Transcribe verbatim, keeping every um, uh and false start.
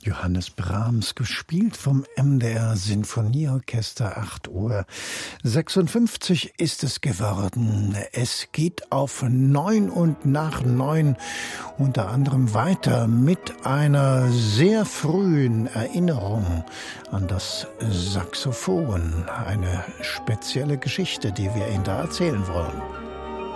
Johannes Brahms, gespielt vom M D R Sinfonieorchester. Acht Uhr sechsundfünfzig ist es geworden. Es geht auf neun und nach neun unter anderem weiter mit einer sehr frühen Erinnerung an das Saxophon. Eine spezielle Geschichte, die wir Ihnen da erzählen wollen.